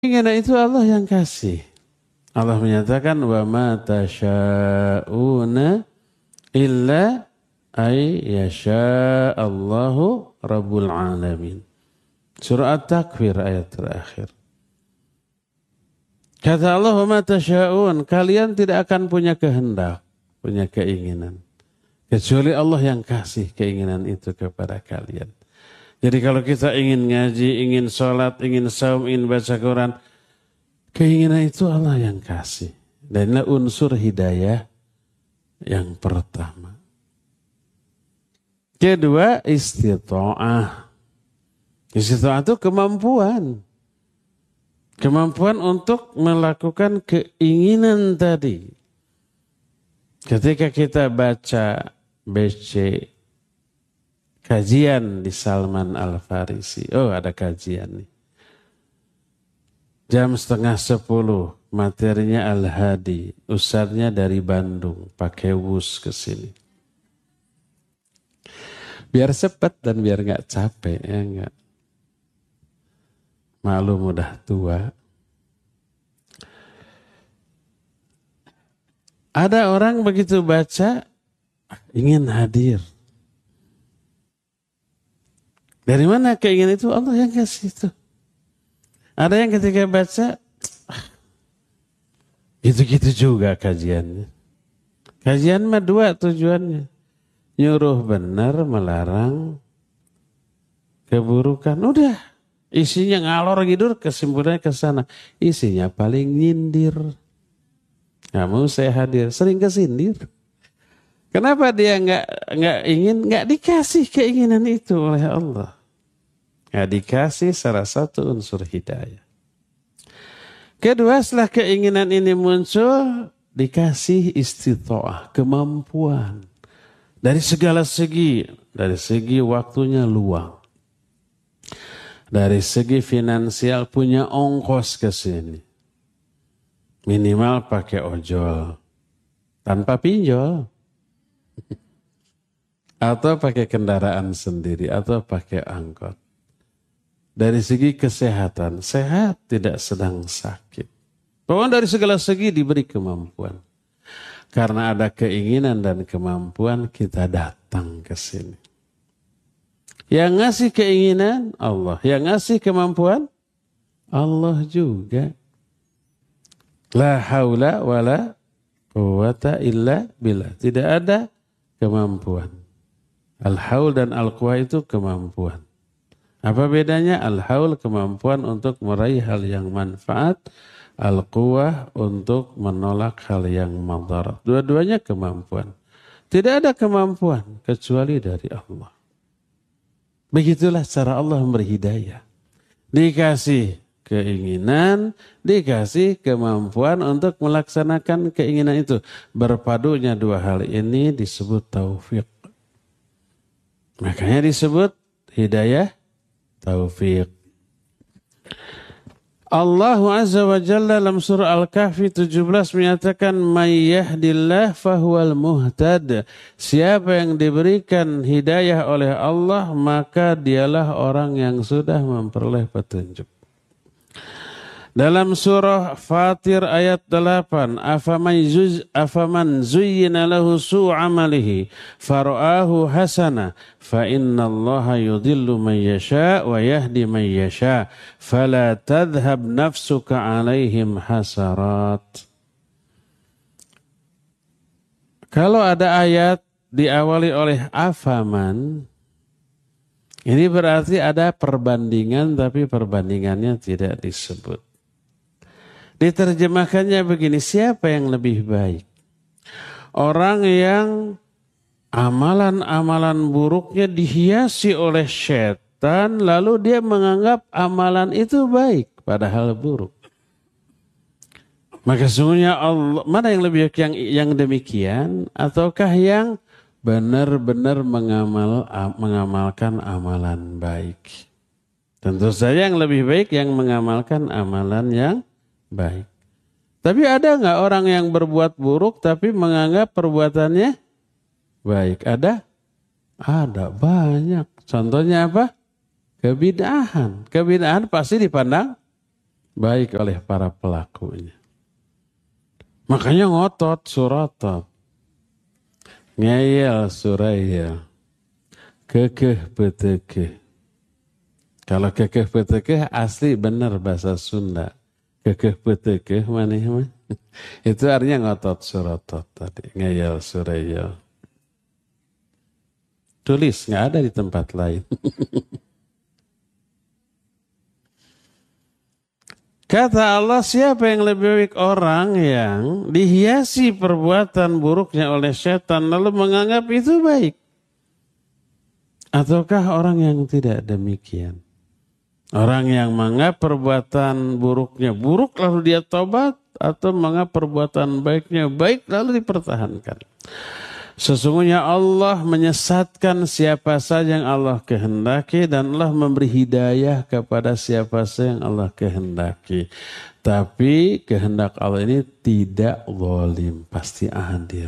Keinginan itu Allah yang kasih. Allah menyatakan wa ma tasya'una illa ay yasha Allahu rabbul alamin. Surah At-Takwir ayat terakhir. Kata Allah wa ma tasya'un, kalian tidak akan punya kehendak, punya keinginan kecuali Allah yang kasih keinginan itu kepada kalian. Jadi kalau kita ingin ngaji, ingin sholat, ingin saum, ingin baca Quran, keinginan itu Allah yang kasih. Dan inilah unsur hidayah yang pertama. Kedua, istita'ah. Istita'ah itu kemampuan. Kemampuan untuk melakukan keinginan tadi. Ketika kita baca BC, kajian di Salman Al-Farisi. Oh, ada kajian nih. Jam 9:30, materinya Al-Hadi, ustadznya dari Bandung, pakai wus ke sini. Biar cepat dan biar nggak capek, ya nggak. Maklum udah tua. Ada orang begitu baca, ingin hadir. Dari mana keinginan itu? Allah yang kasih itu. Ada yang ketika baca, gitu-gitu juga kajiannya. Kajian mah dua tujuannya. Nyuruh benar, melarang keburukan. Udah, isinya ngalor gidur, kesimpulannya ke sana. Isinya paling nyindir. Nggak mau saya hadir, sering kesindir. Kenapa dia nggak ingin, nggak dikasih keinginan itu oleh Allah. Nggak dikasih salah satu unsur hidayah. Kedua, setelah keinginan ini muncul, dikasih istita'ah, kemampuan. Dari segala segi, dari segi waktunya luang. Dari segi finansial punya ongkos ke sini. Minimal pakai ojol, tanpa pinjol. Atau pakai kendaraan sendiri, atau pakai angkot. Dari segi kesehatan, sehat tidak sedang sakit. Pokoknya dari segala segi diberi kemampuan. Karena ada keinginan dan kemampuan kita datang ke sini. Yang ngasih keinginan Allah, yang ngasih kemampuan Allah juga. La haula wala quwwata illa billah. Tidak ada kemampuan. Al-haul dan al-quwah itu kemampuan. Apa bedanya? Al-haul kemampuan untuk meraih hal yang manfaat. Al-quwah untuk menolak hal yang madarat. Dua-duanya kemampuan. Tidak ada kemampuan kecuali dari Allah. Begitulah cara Allah memberi hidayah. Dikasih keinginan, dikasih kemampuan untuk melaksanakan keinginan itu. Berpadunya dua hal ini disebut taufik. Makanya disebut hidayah taufik. Allah Azza wa Jalla dalam surah Al-Kahfi 17 menyatakan may yahdillah fahuwal muhtad. Siapa yang diberikan hidayah oleh Allah maka dialah orang yang sudah memperoleh petunjuk. Dalam surah Fatir ayat 8, afaman zuyyina lahu su'u amalihi fara'ahu hasana fa innallaha yudhillu man yasha wa yahdi man yasha fala tadhhab nafsuka 'alaihim hasarat. Kalau ada ayat diawali oleh afaman, ini berarti ada perbandingan tapi perbandingannya tidak disebut. Diterjemahkannya begini, siapa yang lebih baik? Orang yang amalan-amalan buruknya dihiasi oleh setan, lalu dia menganggap amalan itu baik, padahal buruk. Maka sesungguhnya Allah, mana yang lebih baik, yang demikian, ataukah yang benar-benar mengamalkan amalan baik? Tentu saja yang lebih baik yang mengamalkan amalan yang baik. Tapi ada nggak orang yang berbuat buruk tapi menganggap perbuatannya baik? Ada? Ada, banyak. Contohnya apa? Kebid'ahan. Kebid'ahan pasti dipandang baik oleh para pelakunya. Makanya ngotot surotot, ngeyel surayel, kekeh betekeh. Kalau kekeh betekeh asli benar bahasa Sunda. Kekeh betekeh maneh mah. Itu artinya ngotot surotot tadi, ngeyel surayel. Tulis, nggak ada di tempat lain. Kata Allah, siapa yang lebih baik orang yang dihiasi perbuatan buruknya oleh setan lalu menganggap itu baik? Ataukah orang yang tidak demikian? Orang yang menganggap perbuatan buruknya buruk lalu dia tobat, atau menganggap perbuatan baiknya baik lalu dipertahankan. Sesungguhnya Allah menyesatkan siapa saja yang Allah kehendaki dan Allah memberi hidayah kepada siapa saja yang Allah kehendaki. Tapi kehendak Allah ini tidak zalim, pasti adil.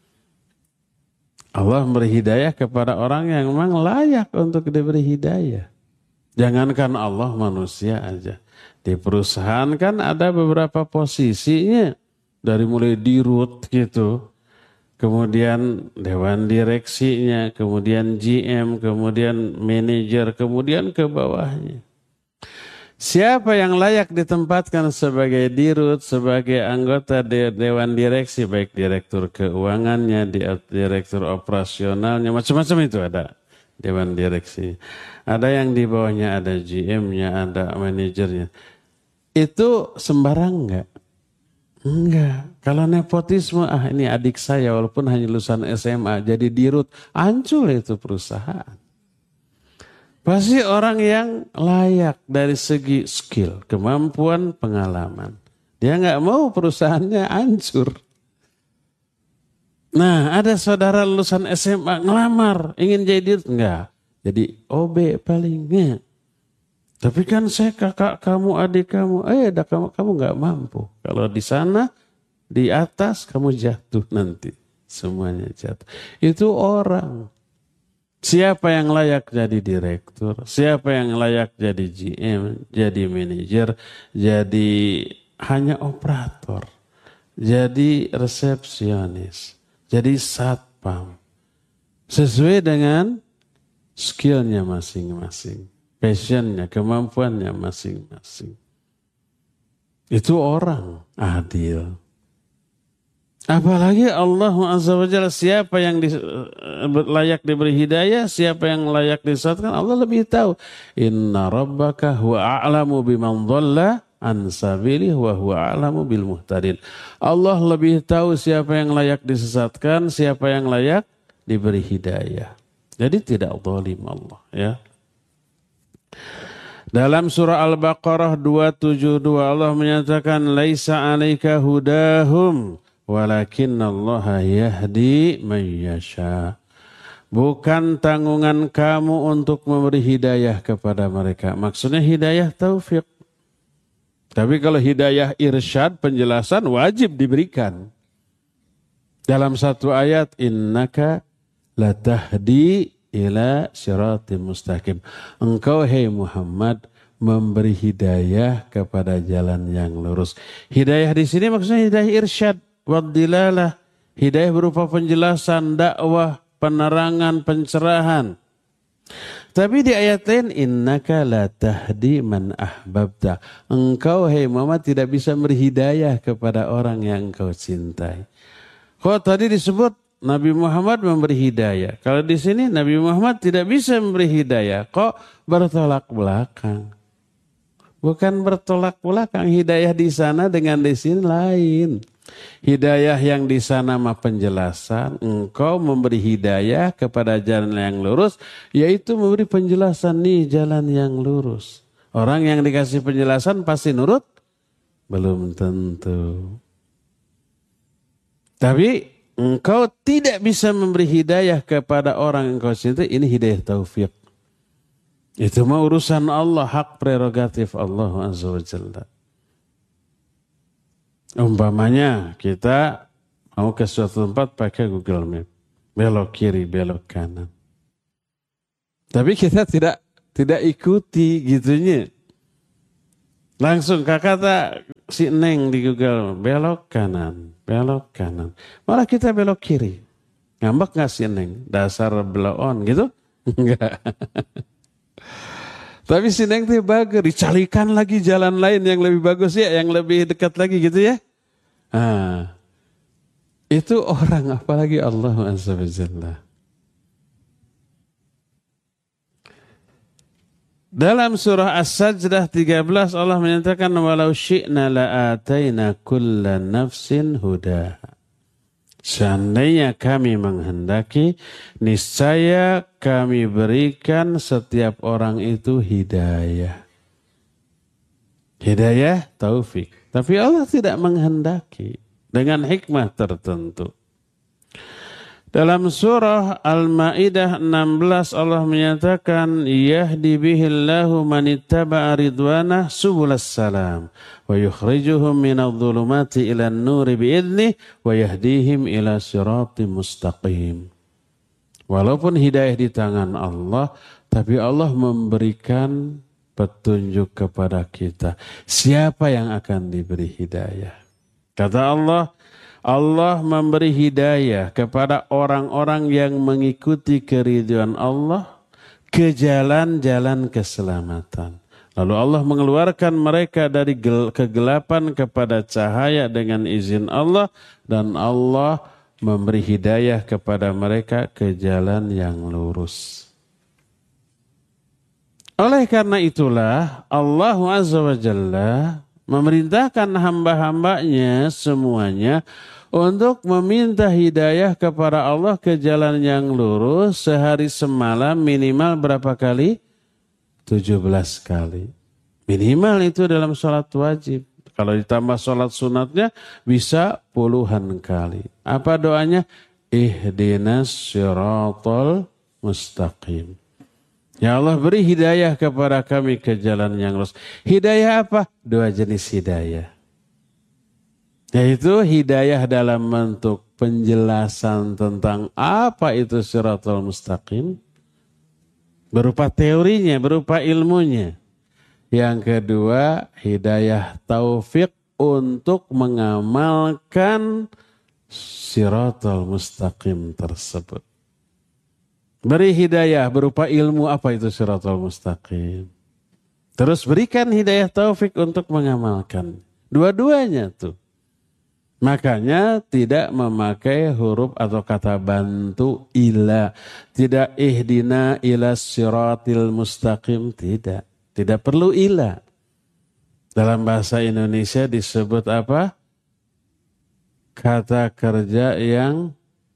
Allah memberi hidayah kepada orang yang memang layak untuk diberi hidayah. Jangankan Allah, manusia aja. Di perusahaan kan ada beberapa posisinya. Dari mulai dirut gitu. Kemudian dewan direksinya, kemudian GM, kemudian manajer, kemudian ke bawahnya. Siapa yang layak ditempatkan sebagai dirut, sebagai anggota dewan direksi, baik direktur keuangannya, direktur operasionalnya, macam-macam itu ada dewan direksi. Ada yang di bawahnya ada GM-nya, ada manajernya. Itu sembarang enggak? Enggak. Kalau nepotisme, ini adik saya walaupun hanya lulusan SMA jadi dirut, hancur itu perusahaan. Pasti orang yang layak dari segi skill, kemampuan, pengalaman. Dia enggak mau perusahaannya hancur. Nah, ada saudara lulusan SMA ngelamar, ingin jadi dirut, enggak. Jadi OB palingnya. Tapi kan saya kakak kamu, adik kamu, kamu nggak mampu. Kalau di sana, di atas kamu jatuh nanti. Semuanya jatuh. Itu orang. Siapa yang layak jadi direktur? Siapa yang layak jadi GM, jadi manajer, jadi hanya operator, jadi resepsionis, jadi satpam. Sesuai dengan skillnya masing-masing. Passionnya, kemampuannya masing-masing. Itu orang adil. Apalagi Allah Azza wa Jalla, siapa yang layak diberi hidayah, siapa yang layak disesatkan, Allah lebih tahu. Inna rabbaka huwa a'lamu biman dhalla an sabilihi wa huwa a'lamu bil muhtadin. Allah lebih tahu siapa yang layak disesatkan, siapa yang layak diberi hidayah. Jadi tidak zalim Allah, ya. Dalam surah Al-Baqarah 272 Allah menyatakan laisa 'alaika hudahum walakinnallaha yahdi man yasha. Bukan tanggungan kamu untuk memberi hidayah kepada mereka. Maksudnya hidayah taufik. Tapi kalau hidayah irsyad, penjelasan wajib diberikan. Dalam satu ayat, innaka latahdi ila siratim mustaqim. Engkau, hai Muhammad, memberi hidayah kepada jalan yang lurus. Hidayah di sini maksudnya hidayah irsyad, wadilalah. Hidayah berupa penjelasan, dakwah, penerangan, pencerahan. Tapi di ayat lain, innaka la tahdi man ahbabta. Engkau, hai Muhammad, tidak bisa memberi hidayah kepada orang yang engkau cintai. Kok tadi disebut Nabi Muhammad memberi hidayah. Kalau di sini Nabi Muhammad tidak bisa memberi hidayah. Kok bertolak belakang? Bukan bertolak belakang. Hidayah di sana dengan di sini lain. Hidayah yang di sana mah penjelasan. Engkau memberi hidayah kepada jalan yang lurus. Yaitu memberi penjelasan, nih jalan yang lurus. Orang yang dikasih penjelasan pasti nurut? Belum tentu. Tapi engkau tidak bisa memberi hidayah kepada orang yang engkau cintai, ini hidayah taufik. Itu mah urusan Allah, hak prerogatif Allah Azza wa Jalla. Umpamanya kita mau ke suatu tempat pakai Google Map. Belok kiri, belok kanan. Tapi kita tidak ikuti gitunya. Langsung kata si Neng di Google, belok kanan, belok kanan. Malah kita belok kiri. Ngambek gak si Neng? Dasar belon gitu? Enggak. Tapi si Neng tuh bagus, dicarikan lagi jalan lain yang lebih bagus ya, yang lebih dekat lagi gitu ya. Nah, itu orang apalagi Allah Azza wa Jalla. Dalam surah As-Sajdah 13 Allah menyatakan walau syi'na la'ataina kulla nafsin hudaha. Seandainya kami menghendaki, niscaya kami berikan setiap orang itu hidayah. Hidayah taufik. Tapi Allah tidak menghendaki dengan hikmah tertentu. Dalam surah Al-Ma'idah 16 Allah menyatakan yahdi bihillahu man ittaba'a ridwanah subulas salam wa yukhrijuhum minadh dhulumati ilan nuri bi'idnih wa yahdihim ila siratim mustaqim. Walaupun hidayah di tangan Allah, tapi Allah memberikan petunjuk kepada kita. Siapa yang akan diberi hidayah? Kata Allah, Allah memberi hidayah kepada orang-orang yang mengikuti keridhaan Allah ke jalan-jalan keselamatan. Lalu Allah mengeluarkan mereka dari kegelapan kepada cahaya dengan izin Allah. Dan Allah memberi hidayah kepada mereka ke jalan yang lurus. Oleh karena itulah Allah Azza wa Jalla memerintahkan hamba-hambanya semuanya untuk meminta hidayah kepada Allah ke jalan yang lurus sehari semalam minimal berapa kali? 17 kali. Minimal itu dalam sholat wajib. Kalau ditambah sholat sunatnya bisa puluhan kali. Apa doanya? Ihdinas siratal mustaqim. Ya Allah beri hidayah kepada kami ke jalan yang lurus. Hidayah apa? 2 jenis hidayah. Yaitu hidayah dalam bentuk penjelasan tentang apa itu siratal mustaqim. Berupa teorinya, berupa ilmunya. Yang kedua, hidayah taufik untuk mengamalkan siratal mustaqim tersebut. Beri hidayah berupa ilmu apa itu siratal mustaqim. Terus berikan hidayah taufik untuk mengamalkan. Dua-duanya tuh. Makanya tidak memakai huruf atau kata bantu ila. Tidak ihdina ila siratil mustaqim. Tidak. Tidak perlu ila. Dalam bahasa Indonesia disebut apa? Kata kerja yang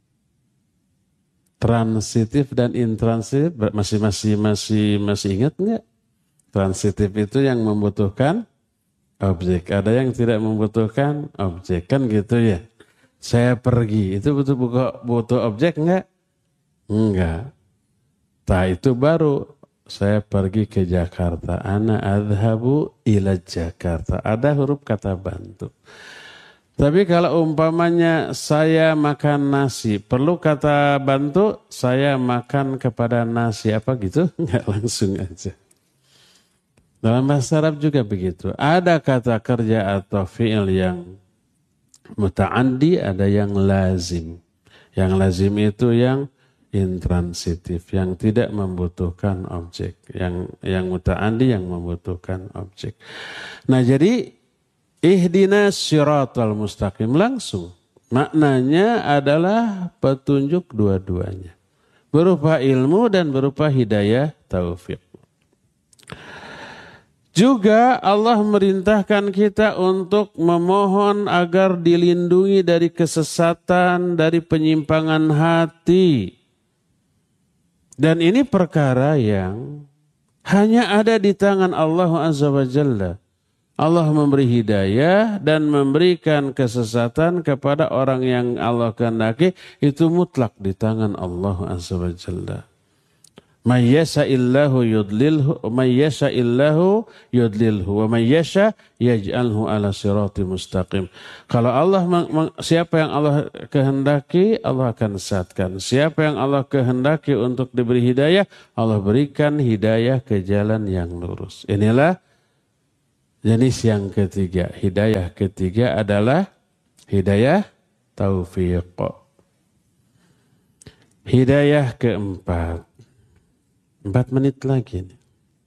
transitif dan intransitif. Masih ingat enggak? Transitif itu yang membutuhkan objek. Ada yang tidak membutuhkan objek. Kan gitu ya. Saya pergi. Itu butuh objek enggak? Enggak. Nah itu baru. Saya pergi ke Jakarta. Ana adhabu ila Jakarta. Ada huruf kata bantu. Tapi kalau umpamanya saya makan nasi. Perlu kata bantu. Saya makan kepada nasi. Apa gitu? Enggak, langsung aja. Dalam bahasa Arab juga begitu. Ada kata kerja atau fi'il yang muta'addi, ada yang lazim. Yang lazim itu yang intransitif, yang tidak membutuhkan objek. Yang muta'addi yang membutuhkan objek. Nah jadi ihdinas siratal mustaqim langsung. Maknanya adalah petunjuk dua-duanya. Berupa ilmu dan berupa hidayah taufik. Juga Allah merintahkan kita untuk memohon agar dilindungi dari kesesatan, dari penyimpangan hati. Dan ini perkara yang hanya ada di tangan Allah Azza wa Jalla. Allah memberi hidayah dan memberikan kesesatan kepada orang yang Allah kehendaki. Itu mutlak di tangan Allah Azza wa Jalla. May yasha'illahu yudlilhu wa may yasha' yaj'alhu ala siratim mustaqim. Kalau Allah siapa yang Allah kehendaki, Allah akan sesatkan. Siapa yang Allah kehendaki untuk diberi hidayah, Allah berikan hidayah ke jalan yang lurus. Inilah Jenis yang ketiga, hidayah ketiga adalah hidayah taufiq. Hidayah keempat, 4 menit lagi nih.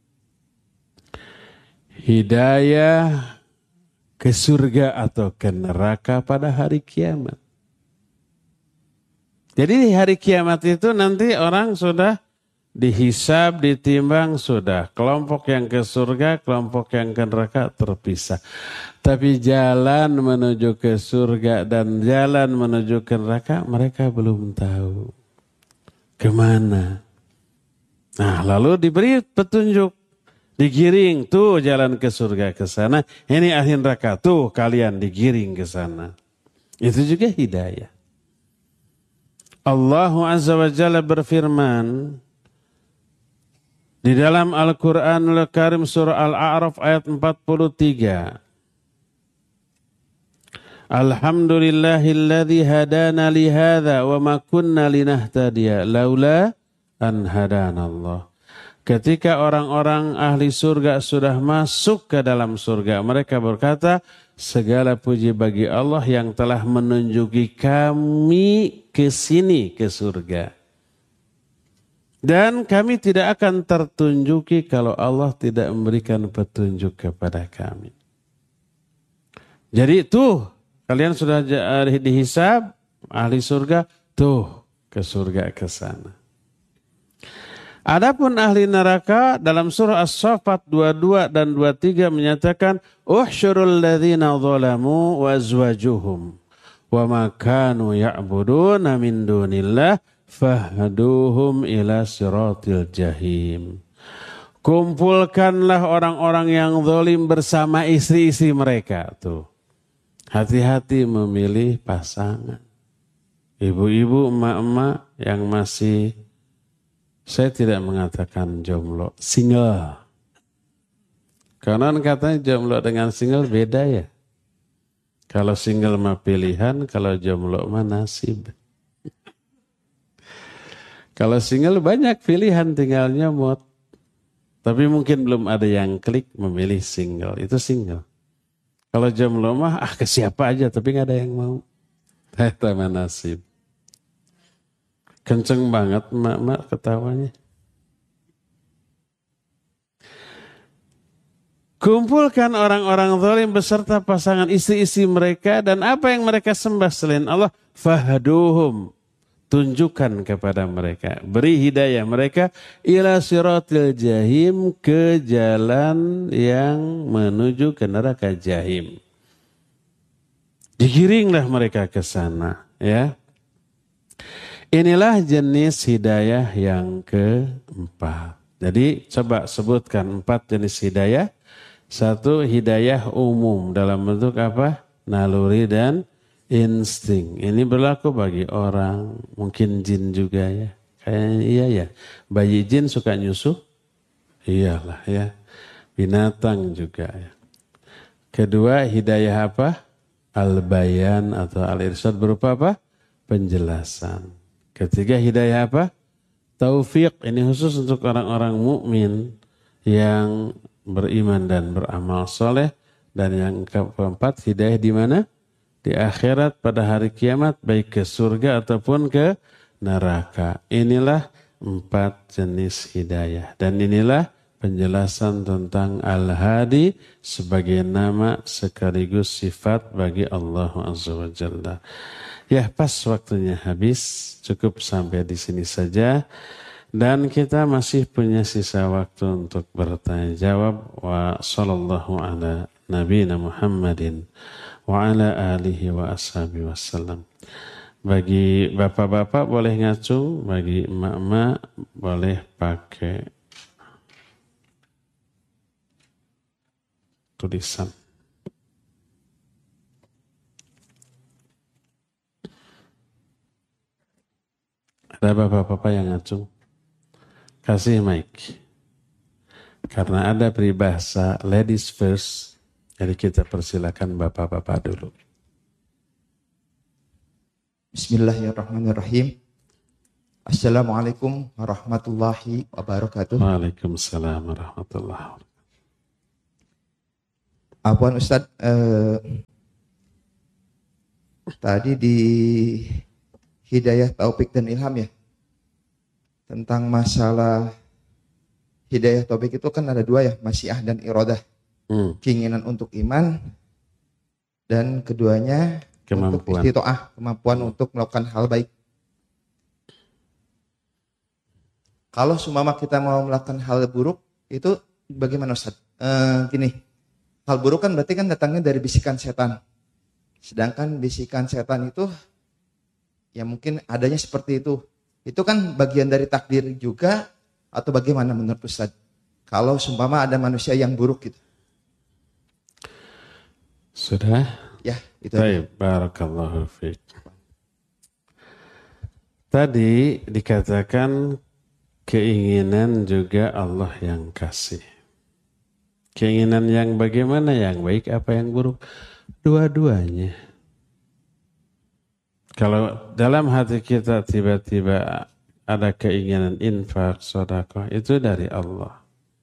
Hidayah ke surga atau ke neraka pada hari kiamat. Jadi di hari kiamat itu nanti orang sudah dihisab, ditimbang, sudah. Kelompok yang ke surga, kelompok yang ke neraka terpisah. Tapi jalan menuju ke surga dan jalan menuju ke neraka mereka belum tahu. Kemana? Nah lalu diberi petunjuk. Digiring, tuh jalan ke surga ke sana. Ini ahli neraka, tuh kalian digiring ke sana. Itu juga hidayah. Allah Azza wa Jalla berfirman di dalam Al-Quranul Karim surah Al-A'raf ayat 43. Alhamdulillahilladzi hadana li hadza wa ma kunna linahtadiya laula an hadanallah. Ketika orang-orang ahli surga sudah masuk ke dalam surga, mereka berkata, segala puji bagi Allah yang telah menunjuki kami ke sini, ke surga. Dan kami tidak akan tertunjuki kalau Allah tidak memberikan petunjuk kepada kami. Jadi tuh, kalian sudah dihisab, ahli surga, tuh ke surga ke sana. Adapun ahli neraka dalam surah As-Saffat 22 dan 23 menyatakan uhsyurul ladzina zalamu wa azwajuhum wa ma kanu ya'buduna min dunillah fahduhum ila siratil jahim. Kumpulkanlah orang-orang yang zalim bersama istri-istri mereka. Tuh. Hati-hati memilih pasangan. Ibu-ibu, emak-emak yang masih, saya tidak mengatakan jomblo, single. Karena katanya jomblo dengan single beda ya. Kalau single mah pilihan, kalau jomblo mah nasib. Kalau single banyak pilihan, tinggal nyomot. Tapi mungkin belum ada yang klik memilih single, itu single. Kalau jomblo mah ke siapa aja tapi nggak ada yang mau. Itu mah nasib. Kenceng banget mak ketawanya. Kumpulkan orang-orang zalim beserta pasangan istri-istri mereka dan apa yang mereka sembah selain Allah. Fahduhum. Tunjukkan kepada mereka. Beri hidayah mereka. Ila siratil jahim. Ke jalan yang menuju ke neraka jahim. Digiringlah mereka ke sana. Ya. Inilah jenis hidayah yang keempat. Jadi coba sebutkan 4 jenis hidayah. 1 hidayah umum dalam bentuk apa? Naluri dan insting. Ini berlaku bagi orang, mungkin jin juga ya. Kayaknya iya ya. Bayi jin suka nyusuh? Iyalah ya. Binatang juga ya. Kedua hidayah apa? Al-bayan atau al-irsyad berupa apa? Penjelasan. Ketiga hidayah apa? Taufiq. Ini khusus untuk orang-orang mukmin yang beriman dan beramal soleh. Dan yang keempat hidayah di mana? Di akhirat pada hari kiamat, baik ke surga ataupun ke neraka. Inilah 4 jenis hidayah. Dan inilah penjelasan tentang Al-Hadi sebagai nama sekaligus sifat bagi Allah Azza wa Jalla. Ya, pas waktunya habis. Cukup sampai di sini saja. Dan kita masih punya sisa waktu untuk bertanya jawab. Wa sallallahu ala nabiyina Muhammadin wa ala alihi wa ashabihi wasallam. Bagi bapak-bapak boleh ngacung, bagi emak-emak boleh pakai tulisan. Ada bapak-bapak yang ngacung? Kasih mic. Karena ada peribahasa ladies first, jadi kita persilakan bapak-bapak dulu. Bismillahirrahmanirrahim. Assalamualaikum warahmatullahi wabarakatuh. Waalaikumsalam warahmatullahi wabarakatuh. Apaan Ustadz, tadi di hidayah taufik dan ilham ya, tentang masalah hidayah taufik itu kan ada dua ya, masyiah dan iradah. Keinginan untuk iman dan keduanya untuk istitoah, kemampuan untuk melakukan hal baik. Kalau seumpama kita mau melakukan hal buruk, itu bagaimana Ustaz? Gini, hal buruk kan berarti kan datangnya dari bisikan setan. Sedangkan bisikan setan itu, ya mungkin adanya seperti itu. Itu kan bagian dari takdir juga, atau bagaimana menurut Ustaz? Kalau seumpama ada manusia yang buruk gitu. Sudah? Ya, itu aja. Barakallahu fiik. Tadi dikatakan keinginan juga Allah yang kasih. Keinginan yang bagaimana, yang baik apa yang buruk? Dua-duanya. Kalau dalam hati kita tiba-tiba ada keinginan infak, sedekah, itu dari Allah.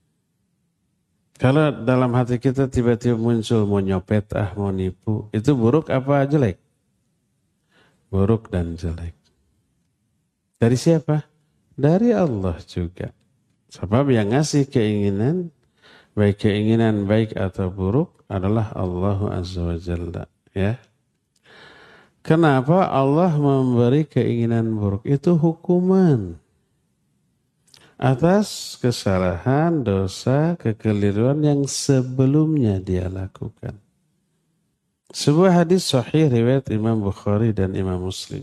Kalau dalam hati kita tiba-tiba muncul mau nyopet, mau nipu, itu buruk apa jelek? Buruk dan jelek. Dari siapa? Dari Allah juga. Sebab yang ngasih keinginan, baik keinginan baik atau buruk adalah Allah Azza wa Jalla. Ya. Kenapa Allah memberi keinginan buruk? Itu hukuman atas kesalahan, dosa, kekeliruan yang sebelumnya dia lakukan. Sebuah hadis sahih riwayat Imam Bukhari dan Imam Muslim.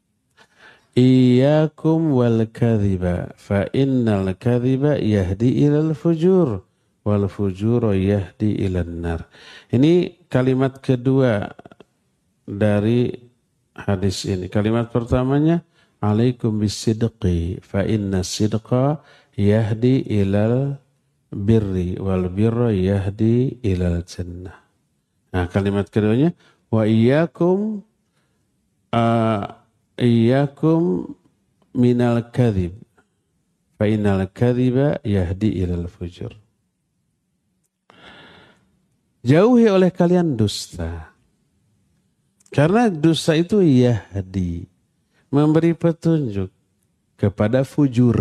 Iyyakum wal kadhiba fa innal kadhiba yahdi ilal fujur wal fujur yahdi ilan nar. Ini kalimat kedua dari hadis ini. Kalimat pertamanya alaikum bisidqi fa inna sidqa yahdi ilal birri wal birra yahdi ilal jannah. Nah, kalimat keduanya wa iyyakum minal kadhib fa innal kadhiba yahdi ilal fujur. Jauhi oleh kalian dusta. Karena dusta itu yahdi, memberi petunjuk kepada fujur.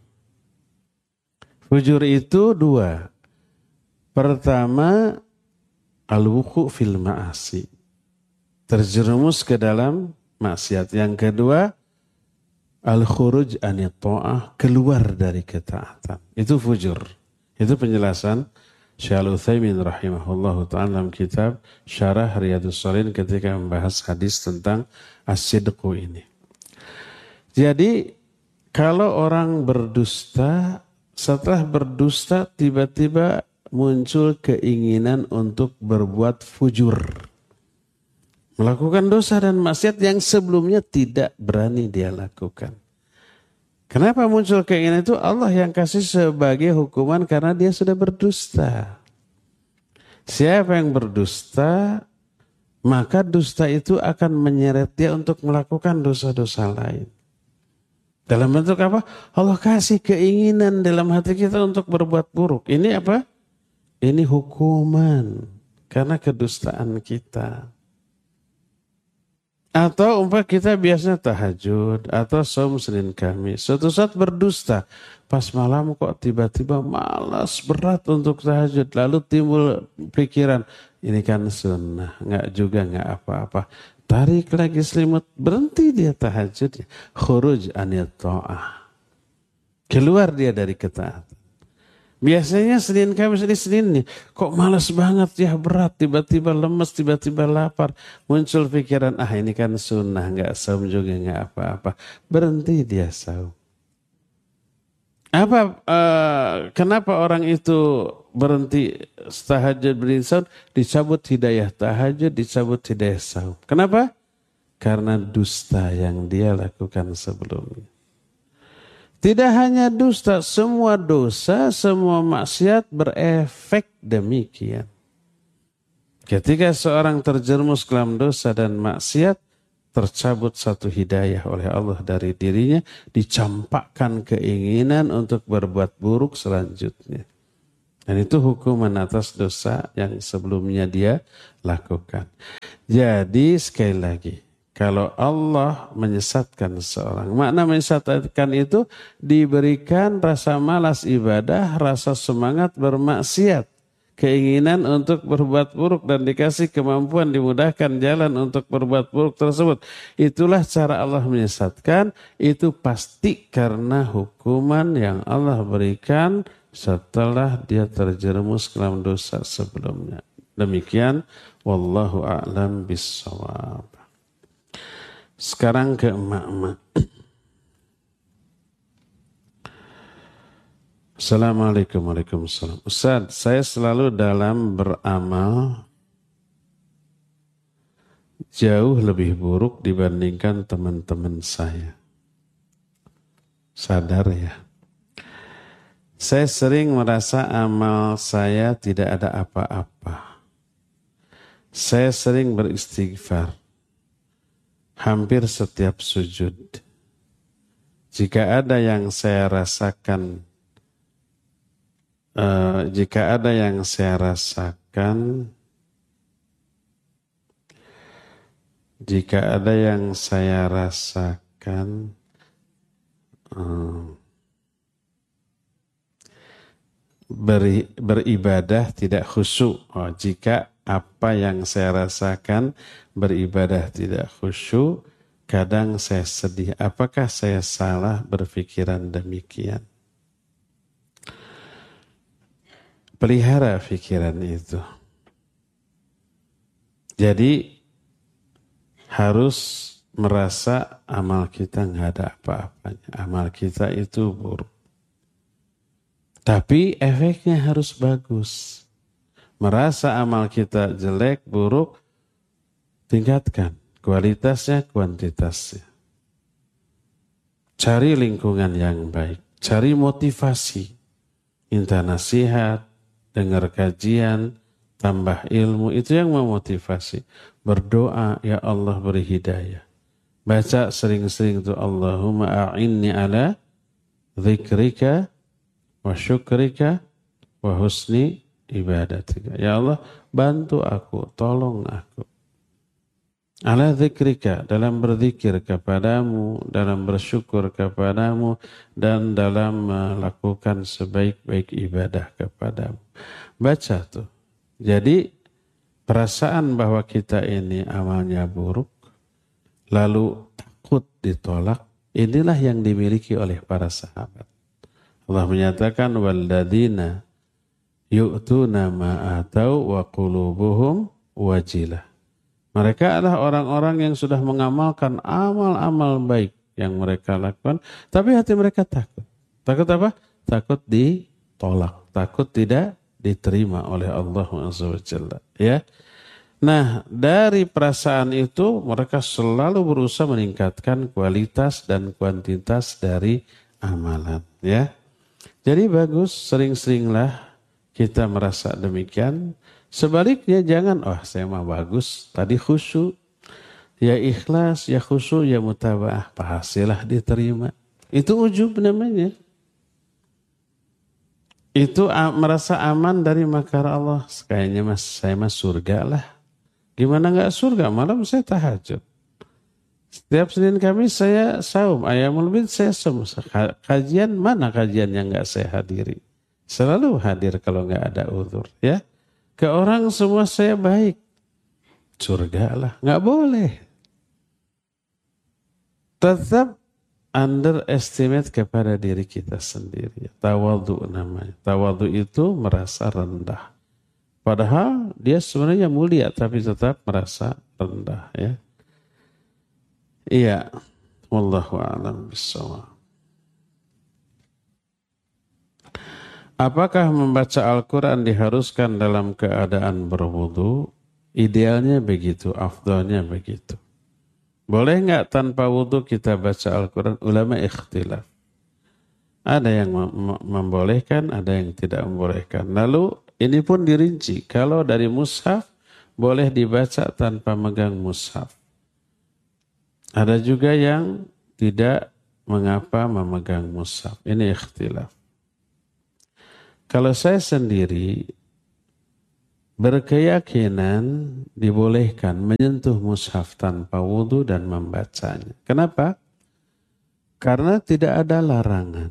Fujur itu dua. Pertama, al-wuqu' fil ma'asi. Terjerumus ke dalam maksiat. Yang kedua, al-khuruj anit ta'ah, keluar dari ketaatan. Itu fujur. Itu penjelasan Syekh Al-Utsaimin rahimahullahu ta'ala dalam kitab Syarah Riyadhus Shalihin ketika membahas hadis tentang as-sidqu ini. Jadi kalau orang berdusta, setelah berdusta tiba-tiba muncul keinginan untuk berbuat fujur. Melakukan dosa dan maksiat yang sebelumnya tidak berani dia lakukan. Kenapa muncul keinginan itu? Allah yang kasih sebagai hukuman karena dia sudah berdusta. Siapa yang berdusta, maka dusta itu akan menyeret dia untuk melakukan dosa-dosa lain. Dalam bentuk apa? Allah kasih keinginan dalam hati kita untuk berbuat buruk. Ini apa? Ini hukuman karena kedustaan kita. Atau umpah kita biasanya tahajud atau saum Senin Kamis. Suatu saat berdusta. Pas malam kok tiba-tiba malas berat untuk tahajud. Lalu timbul pikiran, ini kan sunnah. Enggak apa-apa. Tarik lagi selimut, berhenti dia tahajud. Khuruj anit ta'ah. Keluar dia dari ketaatan. Biasanya Senin Kamis ini Senin nih, kok malas banget ya, berat, tiba-tiba lemes, tiba-tiba lapar. Muncul pikiran, ini kan sunnah, nggak saum juga nggak apa-apa. Berhenti dia saum. Kenapa orang itu berhenti tahajud berhenti saum? Dicabut hidayah tahajud, dicabut hidayah saum. Kenapa? Karena dusta yang dia lakukan sebelumnya. Tidak hanya dusta, semua dosa, semua maksiat berefek demikian. Ketika seorang terjerumus ke dalam dosa dan maksiat, tercabut satu hidayah oleh Allah dari dirinya, dicampakkan keinginan untuk berbuat buruk selanjutnya. Dan itu hukuman atas dosa yang sebelumnya dia lakukan. Jadi sekali lagi, kalau Allah menyesatkan seseorang, makna menyesatkan itu diberikan rasa malas ibadah, rasa semangat bermaksiat, keinginan untuk berbuat buruk dan dikasih kemampuan, dimudahkan jalan untuk berbuat buruk tersebut. Itulah cara Allah menyesatkan, itu pasti karena hukuman yang Allah berikan setelah dia terjerumus ke dalam dosa sebelumnya. Demikian, wallahu a'lam bissawab. Sekarang ke emak-emak. Assalamualaikum warahmatullahi wabarakatuh. Ustaz, saya selalu dalam beramal jauh lebih buruk dibandingkan teman-teman saya. Sadar ya. Saya sering merasa amal saya tidak ada apa-apa. Saya sering beristighfar hampir setiap sujud. Jika ada yang saya rasakan beribadah tidak khusyuk. Jika apa yang saya rasakan beribadah tidak khusyuk, kadang saya sedih. Apakah saya salah berpikiran demikian? Pelihara pikiran itu. Jadi harus merasa amal kita nggak ada apa-apanya. Amal kita itu buruk. Tapi efeknya harus bagus. Merasa amal kita jelek, buruk, tingkatkan kualitasnya, kuantitasnya. Cari lingkungan yang baik, cari motivasi, minta nasihat, dengar kajian, tambah ilmu, itu yang memotivasi. Berdoa, ya Allah beri hidayah. Baca sering-sering itu, Allahumma a'inni ala dzikrika wa syukrika wa husni ibadatika. Ya Allah, bantu aku, tolong aku. Ala dzikrika, dalam berzikir kepadamu, dalam bersyukur kepadamu, dan dalam melakukan sebaik-baik ibadah kepadamu. Baca tuh. Jadi perasaan bahwa kita ini amalnya buruk, lalu takut ditolak, inilah yang dimiliki oleh para sahabat. Allah menyatakan walladzina yu'tuna ma atau wa qulubuhum wajilah. Mereka adalah orang-orang yang sudah mengamalkan amal-amal baik yang mereka lakukan, tapi hati mereka takut. Takut apa? Takut ditolak, takut tidak diterima oleh Allah SWT. Ya. Nah, dari perasaan itu mereka selalu berusaha meningkatkan kualitas dan kuantitas dari amalan. Ya. Jadi bagus, sering-seringlah kita merasa demikian. Sebaliknya jangan, saya mah bagus, tadi khusyuk, ya ikhlas, ya khusyuk, ya mutaba'ah, pahasilah diterima. Itu ujub namanya. Itu merasa aman dari makar Allah. Kayaknya saya mah surga lah. Gimana gak surga? Malam saya tahajud. Setiap Senin Kamis saya saum, Ayyamul Bid saya saum. Kajian, mana kajian yang gak saya hadiri? Selalu hadir kalau gak ada uzur. Ya. Ke orang semua saya baik. Surga lah. Gak boleh. Tetap underestimate kepada diri kita sendiri. Tawadhu namanya. Tawadhu itu merasa rendah. Padahal dia sebenarnya mulia tapi tetap merasa rendah. Ya. Iya, wallahu a'lam bishawab. Apakah membaca Al-Quran diharuskan dalam keadaan berwudu? Idealnya begitu, afdalnya begitu. Boleh nggak tanpa wudu kita baca Al-Quran? Ulama ikhtilaf. Ada yang membolehkan, ada yang tidak membolehkan. Lalu ini pun dirinci. Kalau dari mushaf boleh dibaca tanpa megang mushaf. Ada juga yang tidak mengapa memegang mushaf. Ini ikhtilaf. Kalau saya sendiri berkeyakinan dibolehkan menyentuh mushaf tanpa wudu dan membacanya. Kenapa? Karena tidak ada larangan.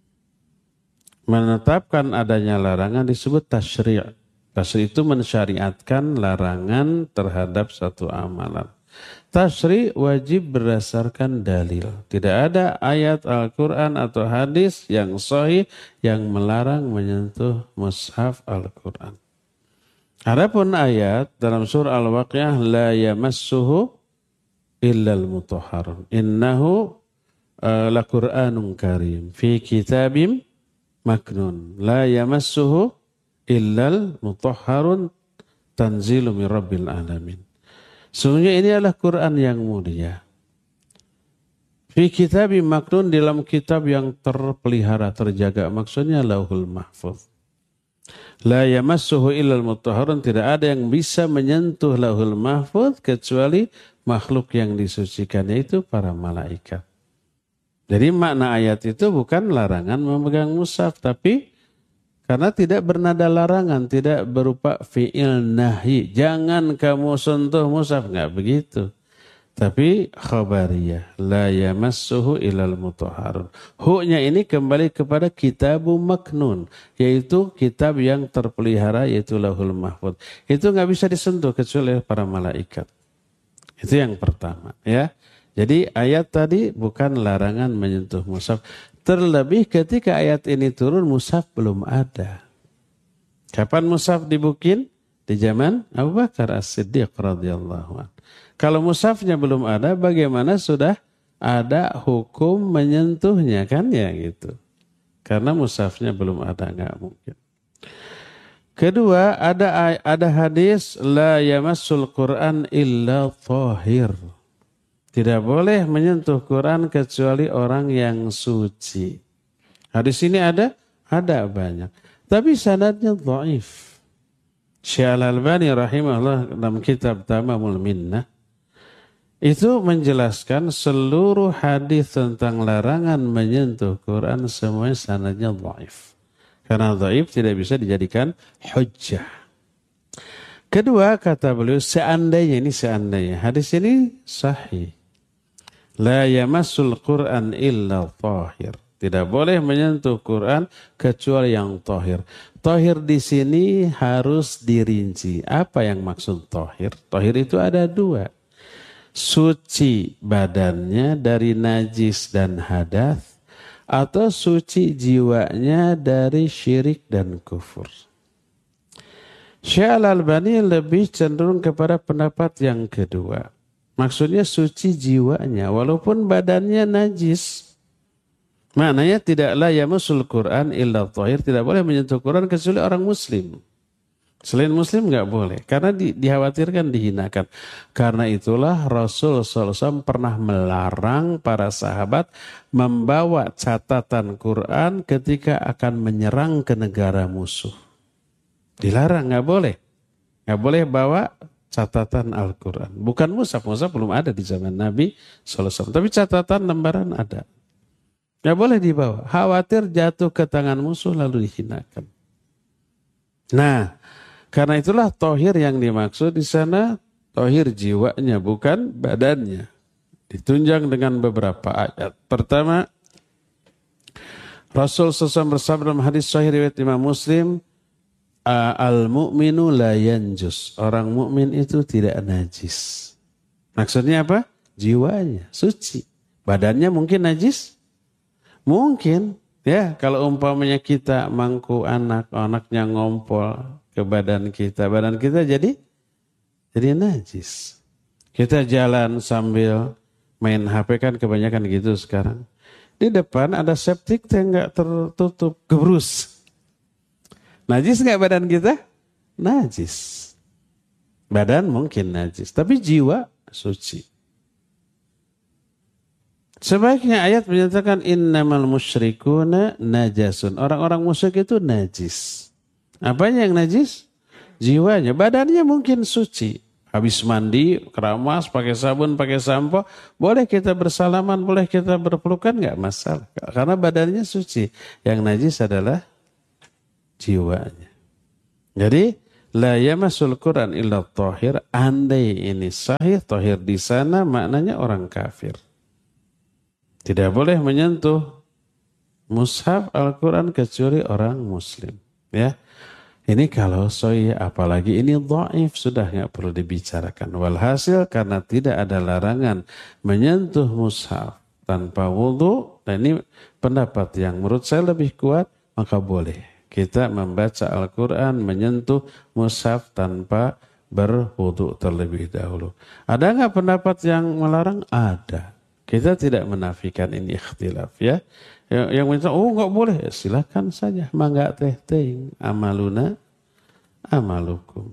Menetapkan adanya larangan disebut tasyri'. Tasyri' itu mensyariatkan larangan terhadap satu amalan. Tasyri' wajib berdasarkan dalil. Tidak ada ayat Al-Quran atau hadis yang sahih yang melarang menyentuh mushaf Al-Quran. Adapun ayat dalam surah Al-Waqiah, la yamassuhu illal mutahharun. Innahu laqur'anun karim fi kitabim maknun. La yamassuhu illal mutahharun tanzilu min rabbil alamin. Sungguhnya ini adalah Quran yang mulia. Fi kitabim maknun, dalam kitab yang terpelihara, terjaga. Maksudnya Lauhul Mahfuz. La yamassuhu illal mutahharun, tidak ada yang bisa menyentuh Lauhul Mahfuz kecuali makhluk yang disucikan, yaitu para malaikat. Jadi makna ayat itu bukan larangan memegang mushaf, tapi karena tidak bernada larangan, tidak berupa fi'il nahi. Jangan kamu sentuh mushaf, enggak begitu. Tapi khabariyah, la yamassuhu illal mutahharun. Hu-nya ini kembali kepada kitabu maknun, yaitu kitab yang terpelihara, yaitu Lauhul Mahfuz. Itu enggak bisa disentuh kecuali para malaikat. Itu yang pertama, ya. Jadi ayat tadi bukan larangan menyentuh mushaf. Terlebih ketika ayat ini turun, mushaf belum ada. Kapan mushaf dibikin? Di zaman Abu Bakar As-Siddiq radhiyallahu anhu. Kalau mushafnya belum ada, bagaimana sudah ada hukum menyentuhnya, kan ya gitu. Karena mushafnya belum ada, nggak mungkin. Kedua, ada hadis la yamassul Quran illa thahir. Tidak boleh menyentuh Quran kecuali orang yang suci. Hadis ini ada? Ada banyak. Tapi sanadnya dhaif. Syekh Al-Albani rahimahullah dalam kitab Tamamul Minnah itu menjelaskan seluruh hadis tentang larangan menyentuh Quran semuanya sanadnya dhaif. Karena dhaif tidak bisa dijadikan hujjah. Kedua, kata beliau, seandainya hadis ini sahih. La yamassul Quran illa tahir. Tidak boleh menyentuh Quran kecuali yang tahir. Tahir di sini harus dirinci. Apa yang maksud tahir? Tahir itu ada dua. Suci badannya dari najis dan hadath, atau suci jiwanya dari syirik dan kufur. Syekh Al-Albani lebih cenderung kepada pendapat yang kedua. Maksudnya suci jiwanya walaupun badannya najis. Maknanya tidaklah yamassul Quran illa thahir, tidak boleh menyentuh Quran kecuali orang muslim. Selain muslim enggak boleh karena dikhawatirkan dihinakan. Karena itulah Rasul SAW pernah melarang para sahabat membawa catatan Quran ketika akan menyerang ke negara musuh. Dilarang, enggak boleh. Enggak boleh bawa catatan Al-Quran. Bukan mushaf belum ada di zaman Nabi SAW. Tapi catatan lembaran ada. Nggak boleh dibawa. Khawatir jatuh ke tangan musuh lalu dihinakan. Nah, karena itulah tohir yang dimaksud di sana tohir jiwanya, bukan badannya. Ditunjang dengan beberapa ayat. Pertama, Rasul SAW bersabda dalam hadis sahih riwayat Imam Muslim, al-mu'minu la yanjus. Orang mukmin itu tidak najis. Maksudnya apa? Jiwanya suci. Badannya mungkin najis? Mungkin. Ya, kalau umpamanya kita mangku anaknya ngompol ke badan kita jadi najis. Kita jalan sambil main HP, kan kebanyakan gitu sekarang. Di depan ada septic tank nggak tertutup, gebrus. Najis nggak badan kita? Najis. Badan mungkin najis, tapi jiwa suci. Sebaiknya ayat menyatakan innamal musyrikuna najasun. Orang-orang musyrik itu najis. Apanya yang najis? Jiwanya. Badannya mungkin suci. Habis mandi, keramas, pakai sabun, pakai sampo, boleh kita bersalaman, boleh kita berpelukan, nggak masalah. Karena badannya suci. Yang najis adalah jiwanya. Jadi la yamassul Quran illa thahir, andai ini sahih, thahir di sana maknanya orang kafir. Tidak boleh menyentuh mushaf Al-Quran kecuali orang muslim. Ya, ini kalau sahih, apalagi ini dhaif, sudah nggak perlu dibicarakan. Walhasil karena tidak ada larangan menyentuh mushaf tanpa wudu, dan ini pendapat yang menurut saya lebih kuat, maka boleh kita membaca Al-Quran menyentuh mushaf tanpa berwudu terlebih dahulu. Ada nggak pendapat yang melarang? Ada. Kita tidak menafikan ini ikhtilaf ya. Yang minta, oh nggak boleh, silakan saja. Mangga teh ting amaluna amalukum.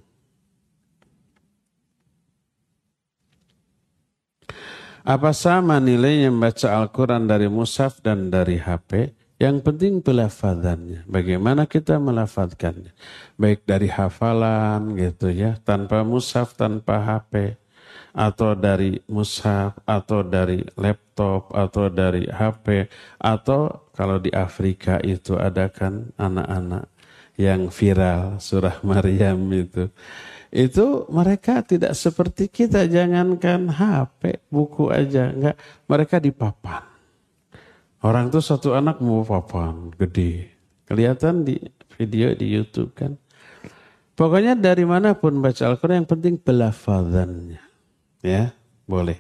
Apa sama nilainya membaca Al-Quran dari mushaf dan dari HP? Yang penting pelafadzannya. Bagaimana kita melafadzkannya? Baik dari hafalan gitu ya, tanpa mushaf, tanpa HP, atau dari mushaf, atau dari laptop, atau dari HP, atau kalau di Afrika itu ada kan anak-anak yang viral surah Maryam itu. Itu mereka tidak seperti kita, jangankan HP, buku aja, enggak, mereka di papan. Orang tuh satu anak mau papan gede, kelihatan di video di YouTube kan. Pokoknya dari manapun baca Al-Quran yang penting pelafadzannya, ya boleh.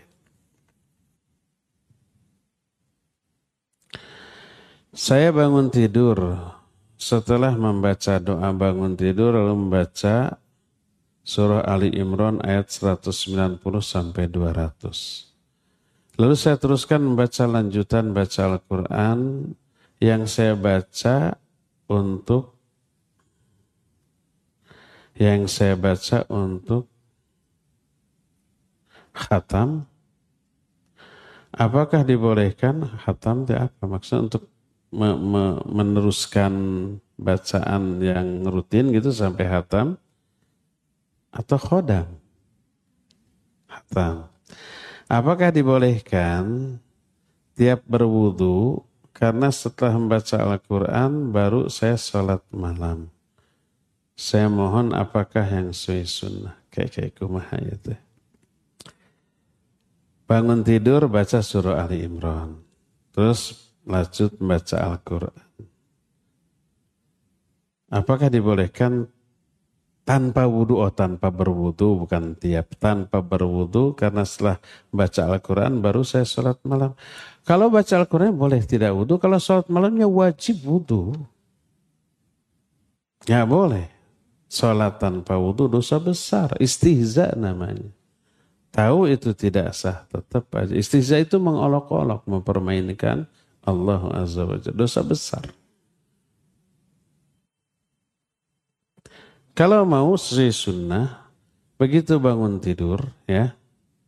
Saya bangun tidur, setelah membaca doa bangun tidur lalu membaca surah Ali Imran ayat 190 sampai 200. Lalu saya teruskan membaca lanjutan baca Al-Quran yang saya baca untuk khatam. Apakah dibolehkan khatam? Apa maksudnya untuk meneruskan bacaan yang rutin gitu sampai khatam atau khodam? Khatam. Apakah dibolehkan tiap berwudu karena setelah membaca Al-Quran baru saya sholat malam? Saya mohon apakah yang sesuai sunnah? Kayak kumaha itu. Bangun tidur baca surah Ali Imran. Terus lanjut membaca Al-Quran. Apakah dibolehkan tanpa wudu? Tanpa berwudu, bukan tiap. Tanpa berwudu karena setelah baca Al-Quran baru saya sholat malam. Kalau baca Al-Quran boleh tidak wudu. Kalau sholat malamnya wajib wudu. Ya boleh. Sholat tanpa wudu dosa besar. Istihza namanya. Tahu itu tidak sah, tetap aja. Istihza itu mengolok-olok, mempermainkan Allah Azza wa Jalla. Dosa besar. Kalau mau sesuai sunnah, begitu bangun tidur, ya,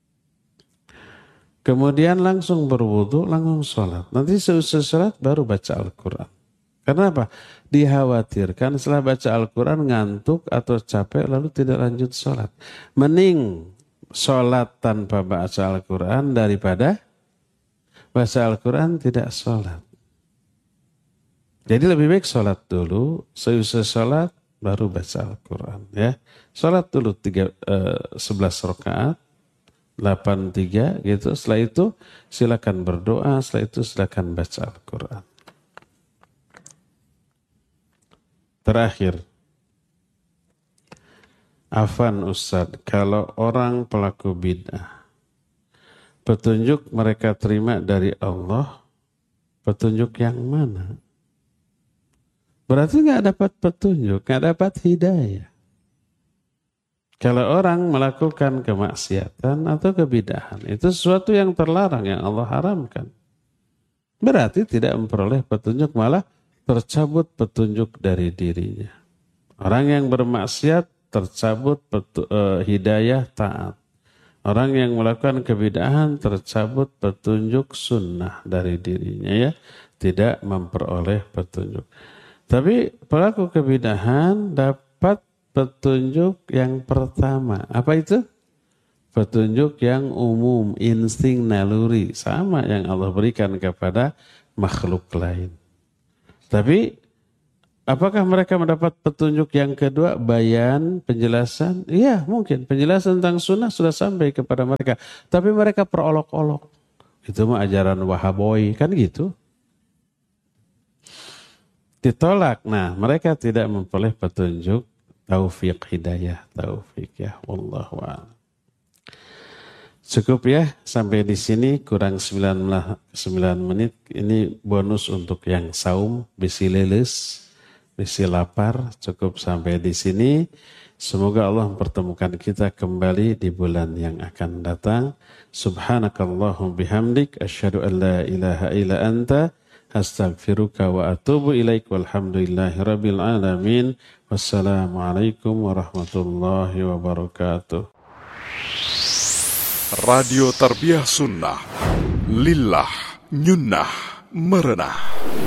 kemudian langsung berwudu, langsung sholat. Nanti seusai sholat baru baca Al-Quran. Karena apa? Dikhawatirkan setelah baca Al-Quran ngantuk atau capek lalu tidak lanjut sholat. Mending sholat tanpa baca Al-Quran daripada baca Al-Quran tidak sholat. Jadi lebih baik sholat dulu, seusai sholat baru baca Al-Quran, ya. Salat dulu 11 rakaat, 8-3 gitu. Setelah itu silakan berdoa, setelah itu silakan baca Al-Quran. Terakhir, afan Ustadz, kalau orang pelaku bid'ah, petunjuk mereka terima dari Allah, petunjuk yang mana? Berarti nggak dapat petunjuk, nggak dapat hidayah. Kalau orang melakukan kemaksiatan atau kebidahan, itu sesuatu yang terlarang, yang Allah haramkan. Berarti tidak memperoleh petunjuk, malah tercabut petunjuk dari dirinya. Orang yang bermaksiat tercabut hidayah taat. Orang yang melakukan kebidahan tercabut petunjuk sunnah dari dirinya, ya, tidak memperoleh petunjuk. Tapi pelaku kebidahan dapat petunjuk yang pertama. Apa itu? Petunjuk yang umum, insting naluri. Sama yang Allah berikan kepada makhluk lain. Tapi Apakah mereka mendapat petunjuk yang kedua, bayan, penjelasan? Iya, mungkin. Penjelasan tentang sunnah sudah sampai kepada mereka. Tapi mereka perolok-olok. Itu mah ajaran Wahaboy, kan gitu. Ditolak. Nah, mereka tidak memperoleh petunjuk taufik hidayah. Taufik ya, wallahu a'lam. Cukup ya, sampai di sini kurang 9 menit. Ini bonus untuk yang saum, bisi leles. Bisi lapar, cukup sampai di sini. Semoga Allah mempertemukan kita kembali di bulan yang akan datang. Subhanakallahum bihamdik, asyhadu an la ilaha illa anta, astaghfiruka wa atubu ilaik, walhamdulillahi rabbil alamin. Wassalamualaikum warahmatullahi wabarakatuh. Radio Tarbiyah Sunnah, lillah, nyunnah, merenah.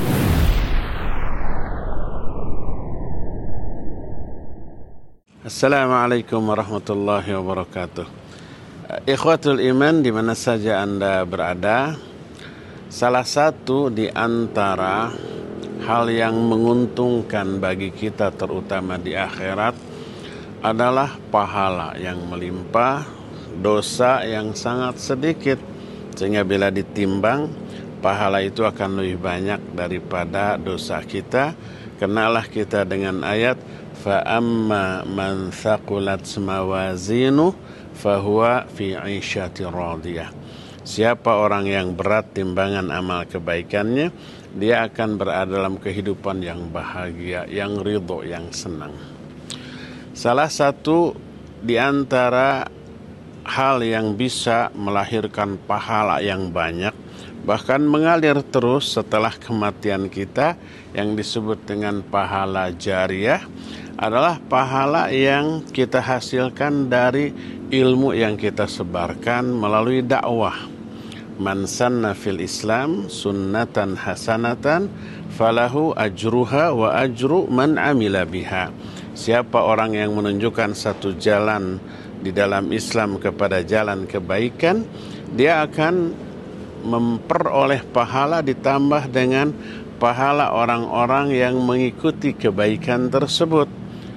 Assalamualaikum warahmatullahi wabarakatuh. Ikhwatul iman di mana saja Anda berada, salah satu di antara hal yang menguntungkan bagi kita terutama di akhirat adalah pahala yang melimpah, dosa yang sangat sedikit, sehingga bila ditimbang pahala itu akan lebih banyak daripada dosa kita. Kenalah kita dengan ayat فَأَمَّا مَنْ ثَقُلَتْ مَوَازِينُهُ فَهُوَ فِي عِيشَةٍ رَاضِيَةٍ. Siapa orang yang berat timbangan amal kebaikannya, dia akan berada dalam kehidupan yang bahagia, yang ridho, yang senang. Salah satu di antara hal yang bisa melahirkan pahala yang banyak, bahkan mengalir terus setelah kematian kita, yang disebut dengan pahala jariyah, adalah pahala yang kita hasilkan dari ilmu yang kita sebarkan melalui dakwah. Man sanna fil Islam sunnatan hasanatan falahu ajruha wa ajru man amila biha. Siapa orang yang menunjukkan satu jalan di dalam Islam kepada jalan kebaikan, dia akan memperoleh pahala ditambah dengan pahala orang-orang yang mengikuti kebaikan tersebut.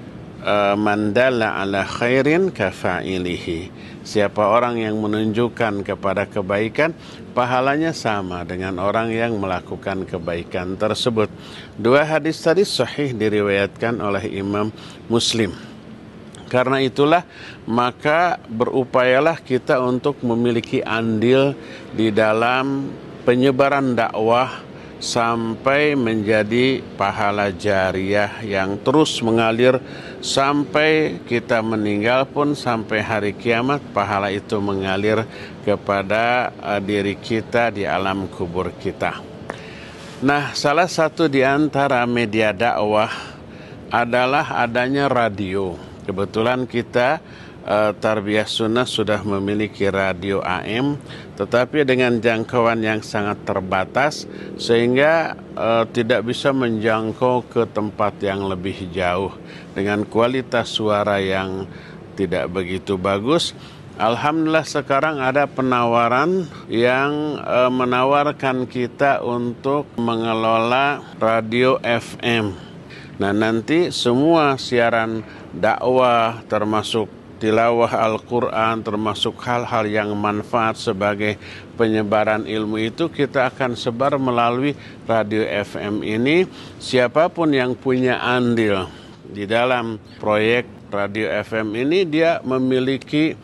Man dalla ala khairin kafa'ilihi. Siapa orang yang menunjukkan kepada kebaikan, pahalanya sama dengan orang yang melakukan kebaikan tersebut. Dua hadis tadi sahih diriwayatkan oleh Imam Muslim. Karena itulah maka berupayalah kita untuk memiliki andil di dalam penyebaran dakwah sampai menjadi pahala jariyah yang terus mengalir sampai kita meninggal pun, sampai hari kiamat pahala itu mengalir kepada diri kita di alam kubur kita. Nah, salah satu di antara media dakwah adalah adanya radio. Kebetulan kita Tarbiyah Sunnah sudah memiliki radio AM, tetapi dengan jangkauan yang sangat terbatas sehingga tidak bisa menjangkau ke tempat yang lebih jauh dengan kualitas suara yang tidak begitu bagus. Alhamdulillah sekarang ada penawaran yang menawarkan kita untuk mengelola radio FM. Nah, nanti semua siaran dakwah termasuk tilawah Al-Quran, termasuk hal-hal yang manfaat sebagai penyebaran ilmu itu kita akan sebar melalui radio FM ini. Siapapun yang punya andil di dalam proyek radio FM ini, dia memiliki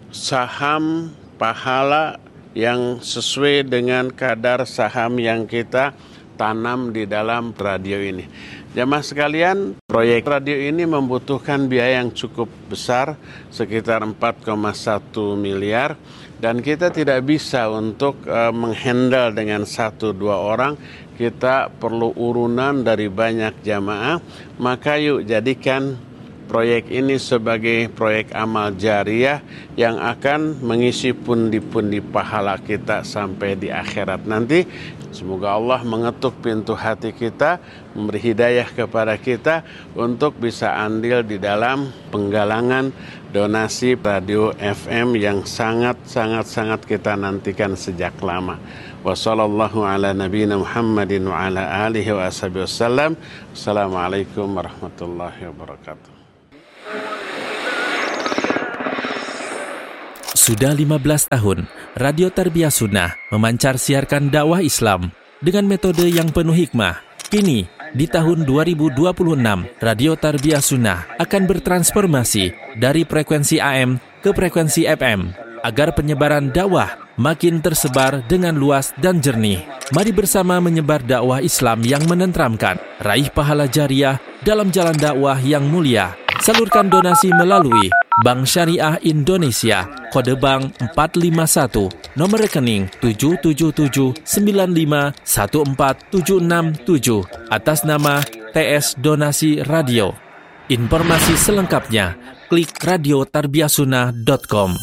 saham pahala yang sesuai dengan kadar saham yang kita tanam di dalam radio ini. Jamaah sekalian, proyek radio ini membutuhkan biaya yang cukup besar, sekitar 4,1 miliar, dan kita tidak bisa untuk menghandle dengan 1-2 orang. Kita perlu urunan dari banyak jamaah. Maka yuk jadikan proyek ini sebagai proyek amal jariah yang akan mengisi pundi-pundi pahala kita sampai di akhirat nanti. Semoga Allah mengetuk pintu hati kita, memberi hidayah kepada kita untuk bisa andil di dalam penggalangan donasi radio FM yang sangat kita nantikan sejak lama. Wassallallahu ala nabiyina Muhammadin wa ala alihi wa ashabihi wasallam. Assalamualaikum warahmatullahi wabarakatuh. Sudah 15 tahun, Radio Tarbiyah Sunnah memancar siarkan dakwah Islam dengan metode yang penuh hikmah. Kini, di tahun 2026, Radio Tarbiyah Sunnah akan bertransformasi dari frekuensi AM ke frekuensi FM agar penyebaran dakwah makin tersebar dengan luas dan jernih. Mari bersama menyebar dakwah Islam yang menenteramkan, raih pahala jariah dalam jalan dakwah yang mulia. Salurkan donasi melalui Bank Syariah Indonesia, kode bank 451, nomor rekening 777951476 atas nama TS Donasi Radio. Informasi selengkapnya, klik radiotarbiyahsunnah.com.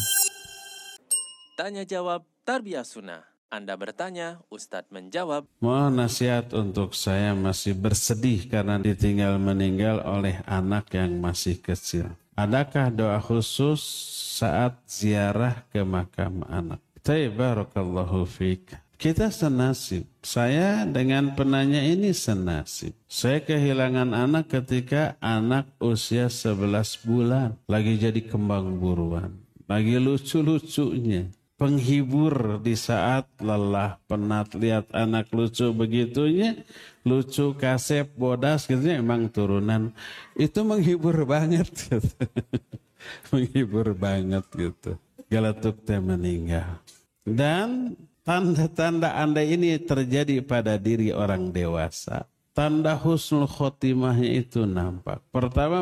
Tanya jawab Tarbiyah Sunnah. Anda bertanya, Ustadz menjawab. Mohon nasihat untuk saya masih bersedih karena ditinggal meninggal oleh anak yang masih kecil. Adakah doa khusus saat ziarah ke makam anak? Barakallahu fiik. Kita senasib. Saya dengan penanya ini senasib. Saya kehilangan anak ketika anak usia 11 bulan. Lagi jadi kembang buruan. Lagi lucu-lucunya. Penghibur di saat lelah, penat, lihat anak lucu begitunya, lucu, kasep, bodas gitu, emang turunan. Itu menghibur banget gitu. Menghibur banget gitu. Galatuk teh meninggal. Dan tanda-tanda Anda ini terjadi pada diri orang dewasa. Tanda husnul khotimahnya itu nampak. Pertama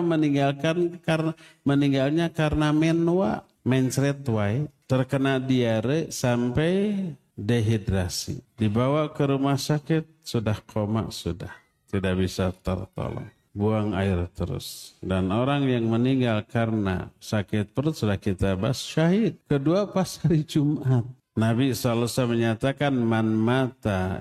meninggalnya karena menwa, mencret wae. Terkena diare sampai dehidrasi. Dibawa ke rumah sakit, sudah koma, sudah. Tidak bisa tertolong. Buang air terus. Dan orang yang meninggal karena sakit perut sudah kita bahas, syahid. Kedua pas hari Jumat. Nabi SAW menyatakan, man mata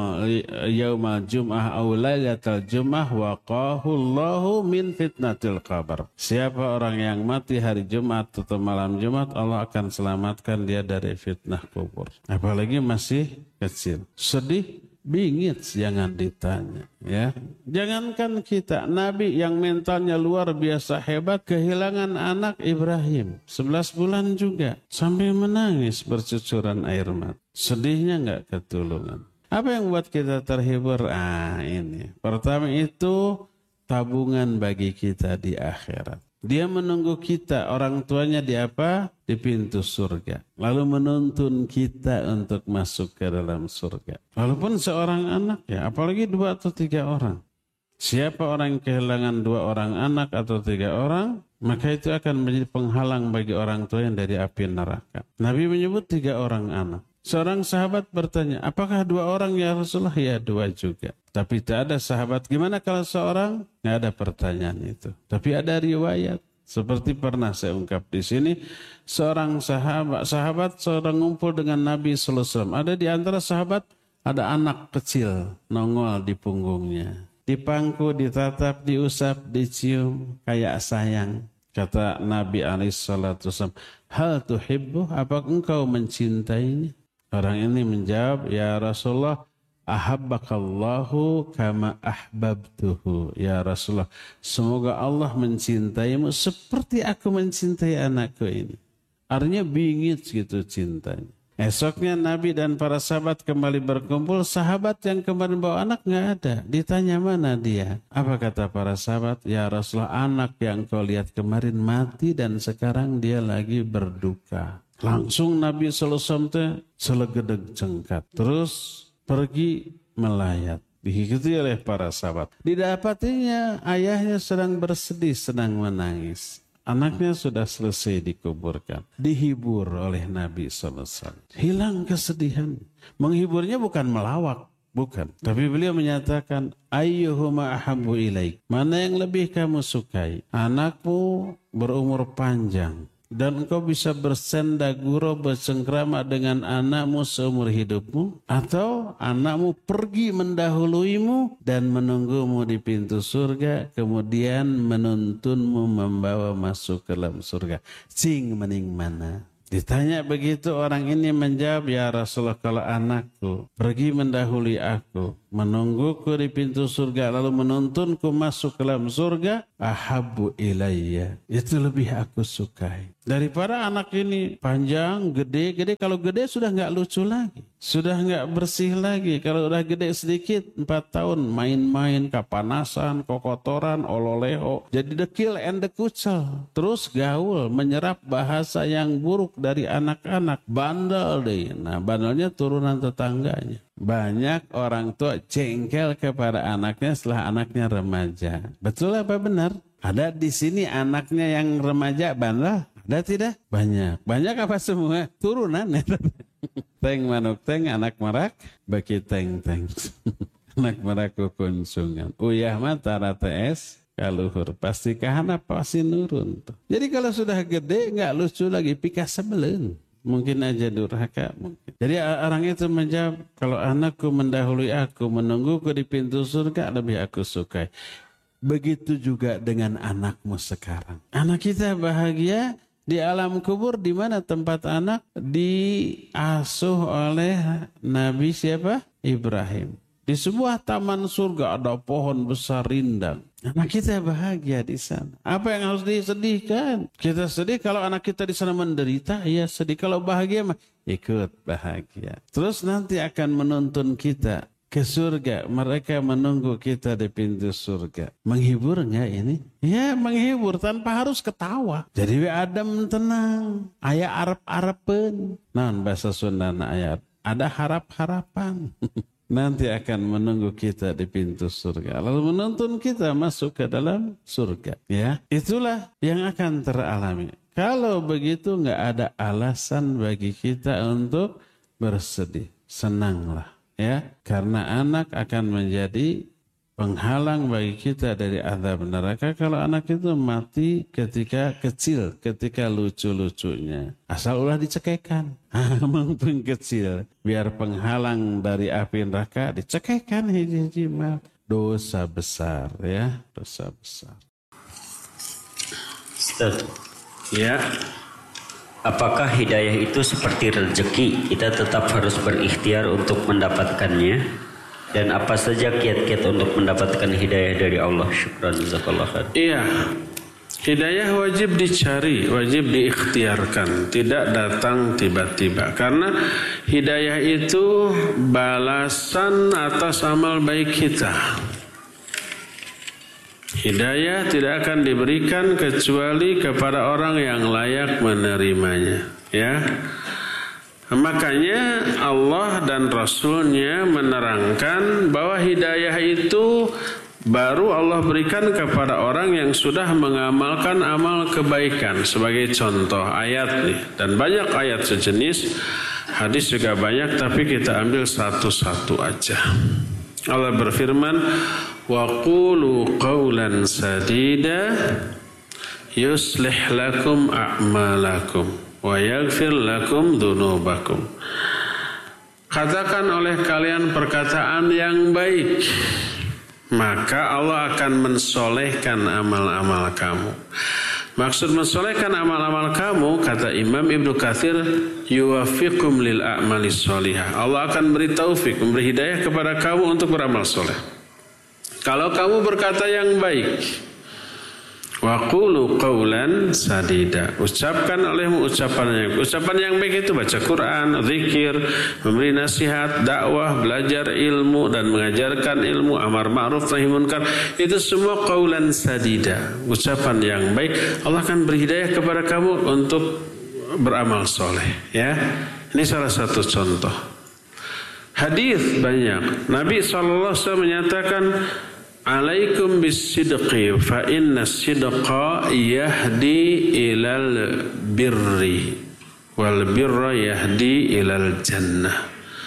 yaumal jum'ah aw lailatal jum'ah waqahu Allahu min fitnatil qabr. Siapa orang yang mati hari Jumat atau malam Jumat, Allah akan selamatkan dia dari fitnah kubur. Apalagi masih kecil. Sedih, bingit, jangan ditanya. Ya, jangankan kita, Nabi yang mentalnya luar biasa hebat kehilangan anak Ibrahim 11 bulan juga sampai menangis bercucuran air mata. Sedihnya nggak ketulungan. Apa yang buat kita terhibur? Ini pertama itu tabungan bagi kita di akhirat. Dia menunggu kita, orang tuanya di apa? Di pintu surga. Lalu menuntun kita untuk masuk ke dalam surga. Walaupun seorang anak ya, apalagi 2 atau 3 orang. Siapa orang yang kehilangan 2 orang anak atau 3 orang, maka itu akan menjadi penghalang bagi orang tua yang dari api neraka. Nabi menyebut 3 orang anak. Seorang sahabat bertanya, apakah 2 orang ya Rasulullah? Ya 2 juga. Tapi tak ada sahabat, gimana kalau seorang? Nggak ada pertanyaan itu. Tapi ada riwayat. Seperti pernah saya ungkap di sini, seorang sahabat seorang ngumpul dengan Nabi SAW. Ada di antara sahabat, ada anak kecil nongol di punggungnya. Dipangku, ditatap, diusap, dicium, kayak sayang. Kata Nabi SAW, hal tuhibbu, apa engkau mencintainya? Orang ini menjawab, ya Rasulullah, ahabbakallahu kama ahbabtuhu. Ya Rasulullah, semoga Allah mencintaimu seperti aku mencintai anakku ini. Artinya bingit gitu cintanya. Esoknya Nabi dan para sahabat kembali berkumpul. Sahabat yang kemarin bawa anak nggak ada. Ditanya mana dia? Apa kata para sahabat? Ya Rasulullah, anak yang kau lihat kemarin mati dan sekarang dia lagi berduka. Langsung Nabi SAW selegedeg jengkat. Terus pergi melayat. Diikuti oleh para sahabat. Didapatinya ayahnya sedang bersedih, sedang menangis. Anaknya sudah selesai dikuburkan. Dihibur oleh Nabi SAW. Hilang kesedihan. Menghiburnya bukan melawak. Bukan. Tapi beliau menyatakan, ayyuhuma ahabbu ilaik. Mana yang lebih kamu sukai? Anakmu berumur panjang dan engkau bisa bersenda gurau bersengkrama dengan anakmu seumur hidupmu, atau anakmu pergi mendahuluimu dan menunggumu di pintu surga, kemudian menuntunmu membawa masuk ke dalam surga. Sing mending mana? Ditanya begitu, orang ini menjawab, ya Rasulullah, kalau anakku pergi mendahului aku, menungguku di pintu surga, lalu menuntunku masuk ke dalam surga, ahabbu ilayya, itu lebih aku sukai. Daripada anak ini panjang, gede, kalau gede sudah nggak lucu lagi, sudah nggak bersih lagi. Kalau udah gede sedikit, 4 tahun, main-main, kapanasan, kokotoran, ololeho, jadi dekil and dekucel, terus gaul, menyerap bahasa yang buruk dari anak-anak, bandel deh. Nah, bandelnya turunan tetangganya. Banyak orang tua jengkel kepada anaknya setelah anaknya remaja. Betul apa benar? Ada di sini anaknya yang remaja bandel? Ada tidak? Banyak. Banyak apa semua? Turunan. Teng manuk teng, anak merak, baki teng teng. Anak merak kukunsungan. Uyah mata rates. Kaluhur pasti kahana pasti nurun tuh. Jadi kalau sudah gede nggak lucu lagi, pika sebelen. Mungkin aja durhaka mungkin. Jadi orang itu menjawab, kalau anakku mendahului aku, menungguku di pintu surga, lebih aku sukai. Begitu juga dengan anakmu sekarang. Anak kita bahagia di alam kubur, di mana tempat anak diasuh oleh Nabi siapa? Ibrahim. Di sebuah taman surga ada pohon besar rindang. Anak kita bahagia di sana. Apa yang harus disedihkan? Kita sedih kalau anak kita di sana menderita, ya sedih. Kalau bahagia mah ikut bahagia. Terus nanti akan menuntun kita ke surga. Mereka menunggu kita di pintu surga. Menghibur enggak ini? Ya menghibur tanpa harus ketawa. Jadi Adam tenang. Aya arep-arepen. Nah bahasa Sunda ayat. Ada harap-harapan. Nanti akan menunggu kita di pintu surga, lalu menuntun kita masuk ke dalam surga. Ya, itulah yang akan teralami. Kalau begitu nggak ada alasan bagi kita untuk bersedih. Senanglah, ya, karena anak akan menjadi penghalang bagi kita dari azab neraka. Kalau anak itu mati ketika kecil, ketika lucu-lucunya, asal ulah dicekekan. Maupun kecil, biar penghalang dari api neraka, dicekekan hiji-hiji mah. Dosa besar, ya, dosa besar. Ustaz, ya, apakah hidayah itu seperti rezeki? Kita tetap harus berikhtiar untuk mendapatkannya. Dan apa saja kiat-kiat untuk mendapatkan hidayah dari Allah? Syukran, jazakallah khair. Iya, hidayah wajib dicari, wajib diikhtiarkan, tidak datang tiba-tiba. Karena hidayah itu balasan atas amal baik kita. Hidayah tidak akan diberikan kecuali kepada orang yang layak menerimanya, ya. Makanya Allah dan Rasulnya menerangkan bahwa hidayah itu baru Allah berikan kepada orang yang sudah mengamalkan amal kebaikan. Sebagai contoh ayat nih, dan banyak ayat sejenis, hadis juga banyak, tapi kita ambil satu-satu aja. Allah berfirman, wa qulu qawlan sadida yuslih lakum a'malakum wa yaghfir lakum dzunubakum. Katakan oleh kalian perkataan yang baik, maka Allah akan mensolehkan amal-amal kamu. Maksud mensolehkan amal-amal kamu, kata Imam Ibnu Katsir, yuwaffiqum lil a'mali sholihah. Allah akan beri taufik, memberi hidayah kepada kamu untuk beramal soleh. Kalau kamu berkata yang baik, wa qulu qawlan sadida, ucapkan olehmu ucapan yang baik itu baca Quran, zikir, memberi nasihat, dakwah, belajar ilmu dan mengajarkan ilmu, amar ma'ruf nahi munkar, itu semua qawlan sadida, ucapan yang baik. Allah akan beri hidayah kepada kamu untuk beramal soleh, ya. Ini salah satu contoh. Hadis banyak. Nabi SAW menyatakan, alaikum bisidqi fa inna sidqa yahdi ilal birri wal birra yahdi ilal jannah.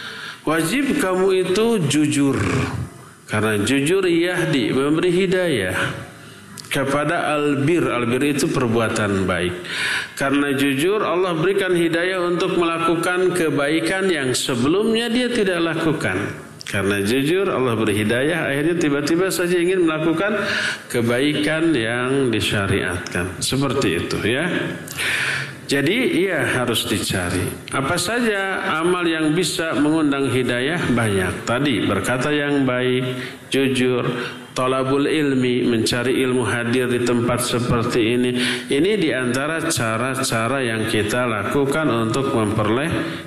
Wajib kamu itu jujur. Karena jujur yahdi, memberi hidayah kepada albir. Albir itu perbuatan baik. Karena jujur Allah berikan hidayah untuk melakukan kebaikan yang sebelumnya dia tidak lakukan. Karena jujur Allah beri hidayah, akhirnya tiba-tiba saja ingin melakukan kebaikan yang disyariatkan. Seperti itu ya. Jadi ia harus dicari. Apa saja amal yang bisa mengundang hidayah? Banyak. Tadi berkata yang baik, jujur, thalabul ilmi, mencari ilmu hadir di tempat seperti ini. Ini diantara cara-cara yang kita lakukan untuk memperoleh